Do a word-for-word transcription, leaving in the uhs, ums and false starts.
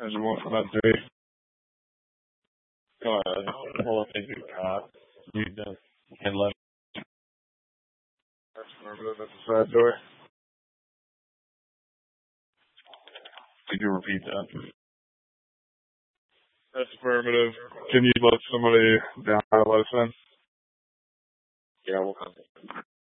There's one from that three. Go ahead. Pull up into your cot. You done. And left. That's affirmative at the side door. Could you repeat that? That's affirmative. Can you let somebody down or let us in? Yeah, we'll come.